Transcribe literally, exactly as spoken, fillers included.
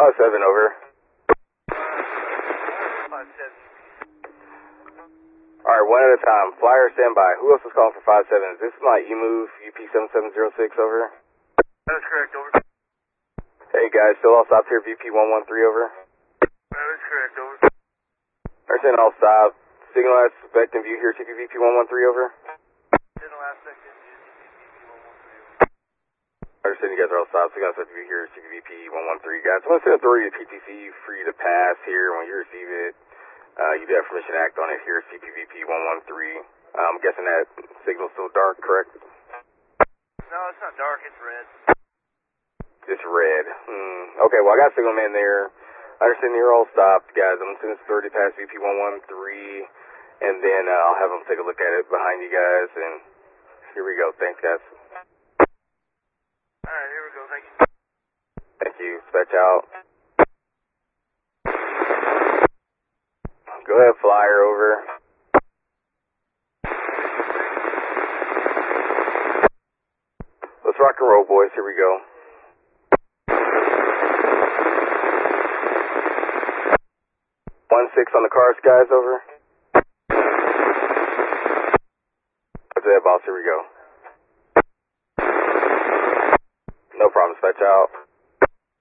five seven, over. five seven. Alright, one at a time. Flyer, standby. Who else is calling for five seven? Is this my E-Move U P seven seven zero six, over? That is correct, over. Hey guys, still all stopped here, V P one one three, over. That is correct, over. Understand all stop. Signal as suspect in view here, C P V P one one three, over. Signal aspect in view, C P V P one one three, over. I understand you guys are all stopped. Signal as view here, C P V P one one three. Guys, I'm going to send authority to P T C for you to pass here. When you receive it, uh, you do have permission to act on it here, C P V P one one three. I'm guessing that signal's still dark, correct? No, it's not dark, it's red. It's red. Hmm. Okay, well, I got a signal man there. I understand you're all stopped, guys. I'm going to send this authority past V P one one three, and then uh, I'll have them take a look at it behind you guys, and here we go. Thanks, guys. Alright, here we go, thank you. Thank you. Dispatch out. Go ahead, flyer, over. Let's rock and roll, boys. Here we go. one six on the cars, guys, over. That's it, boss. Here we go. No problem. Dispatch out.